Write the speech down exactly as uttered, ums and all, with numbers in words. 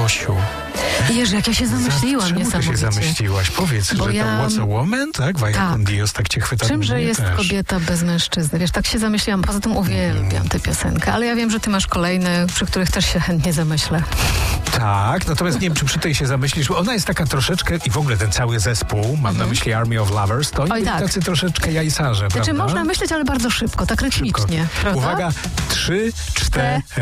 Gosiu. Jezu, jak ja się zamyśliłam Czemu ty niesamowicie. się zamyśliłaś? Powiedz, Bo że ja- to What's a Woman, tak? Vaya Tak. con Dios, tak cię chwyta. Czymże Mnie jest też. kobieta bez mężczyzny? Wiesz, tak się zamyśliłam. Poza tym uwielbiam tę piosenkę, ale ja wiem, że ty masz kolejne, przy których też się chętnie zamyślę. Tak, natomiast nie wiem, czy przy tej się zamyślisz, bo ona jest taka troszeczkę, i w ogóle ten cały zespół, mam na myśli Army of Lovers, to oni Oj, byli tak. tacy troszeczkę jajsarze, Znaczy prawda? można myśleć, ale bardzo szybko, tak rytmicznie. Szybko. Prawda? Uwaga, trzy, cztery.